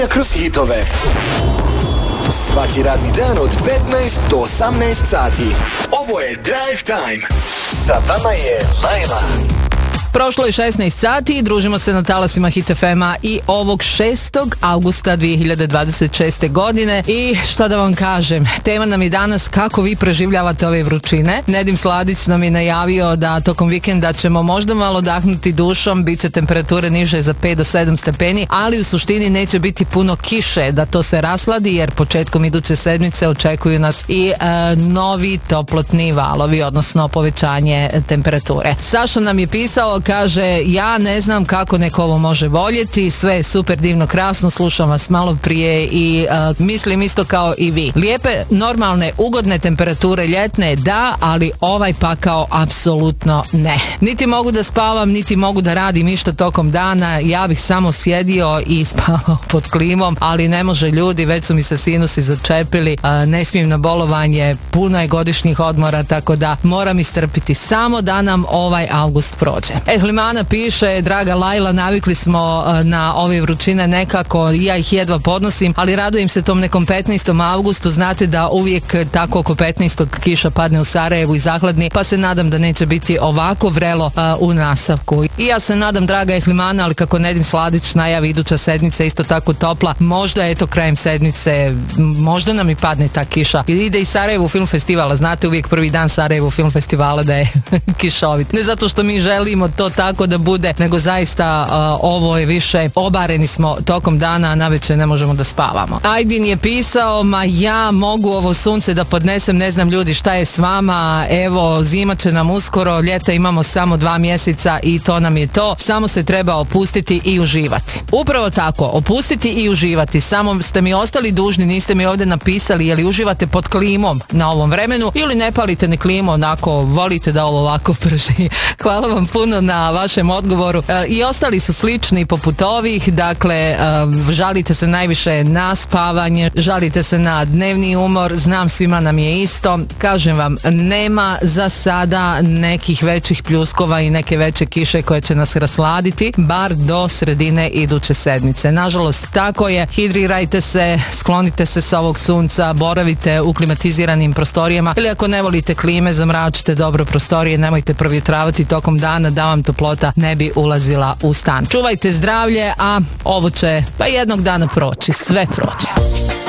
Kroz hitove. Svaki radni dan od 15 do 18 sati. Ovo je Drive Time. Sa vama je Laila. Prošlo je 16 sati i družimo se na talasima Hit FM-a i ovog 6. augusta 2026. godine. I što da vam kažem, tema nam je danas kako vi preživljavate ove vrućine. Nedim Sladić nam je najavio da tokom vikenda ćemo možda malo dahnuti dušom, bit će temperature niže za 5 do 7 stepeni, ali u suštini neće biti puno kiše da to se rasladi, jer početkom iduće sedmice očekuju nas i novi toplotni valovi, odnosno povećanje temperature. Saša nam je pisao, kaže, ja ne znam kako neko ovo može voljeti, sve je super, divno, krasno, slušam vas malo prije i mislim isto kao i vi. Lijepe, normalne, ugodne temperature ljetne, da, ali ovaj pakao apsolutno ne. Niti mogu da spavam, niti mogu da radim išta tokom dana, ja bih samo sjedio i spavao pod klimom, ali ne može, ljudi, već su mi se sinusi začepili, ne smijem na bolovanje, puno je godišnjih odmora, tako da moram istrpiti samo da nam ovaj avgust prođe. Hlimana piše, draga Laila, navikli smo na ove vrućine nekako, ja ih jedva podnosim, ali radujem se tom nekom 15. augustu, znate da uvijek tako oko 15. kiša padne u Sarajevu i zahladni, pa se nadam da neće biti ovako vrelo u nastavku. I ja se nadam, draga Hlimana, ali kako Nedim Sladić najavi, iduća sedmica isto tako topla, možda eto krajem sedmice, možda nam i padne ta kiša. I ide i Sarajevo film festivala, znate uvijek prvi dan Sarajevo film festivala da je kišovit. Ne zato što mi želimo to tako da bude, nego zaista ovo je više, obareni smo tokom dana, a navečer ne možemo da spavamo. Ajdin je pisao, ma ja mogu ovo sunce da podnesem, ne znam ljudi šta je s vama, evo zima će nam uskoro, ljeta imamo samo 2 mjeseca i to nam je to, samo se treba opustiti i uživati. Upravo tako, opustiti i uživati, samo ste mi ostali dužni, niste mi ovdje napisali je li uživate pod klimom na ovom vremenu ili ne palite ni klimu, onako volite da ovo ovako prži. Hvala vam puno na vašem odgovoru. I ostali su slični poput ovih, dakle žalite se najviše na spavanje, žalite se na dnevni umor, znam svima nam je isto, kažem vam, nema za sada nekih većih pljuskova i neke veće kiše koje će nas rasladiti, bar do sredine iduće sedmice. Nažalost, tako je, hidrirajte se, sklonite se sa ovog sunca, boravite u klimatiziranim prostorijama ili ako ne volite klime, zamračite dobro prostorije, nemojte provjetravati tokom dana da vam toplota ne bi ulazila u stan. Čuvajte zdravlje, a ovo će pa jednog dana proći, sve prođe.